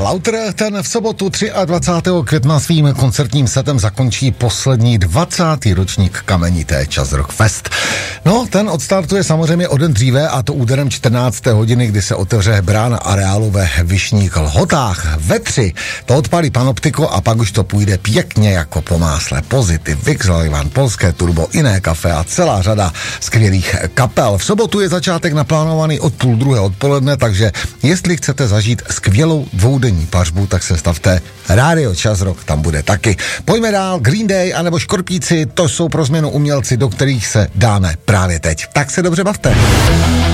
Lauter, ten v sobotu 23. května svým koncertním setem zakončí poslední 20. ročník kamenité Jazz Rock Fest. No, ten odstartuje samozřejmě o den dříve, a to úderem 14. hodiny, kdy se otevře brána areálu ve Vyšných Lhotách. Ve 3 to odpálí Panoptiko a pak už to půjde pěkně jako po másle. Pozitiv, Vixalivan, Polské Turbo, Iné kafe a celá řada skvělých kapel. V sobotu je začátek naplánovaný od 12:30 odpoledne, takže jestli chcete zažít skvělou dvoudenní pařbu, tak se stavte. Rádio Jazz Rock tam bude taky. Pojďme dál, Green Day anebo Škorpíci, to jsou pro změnu umělci, do kterých se dáme právě teď. Tak se dobře bavte.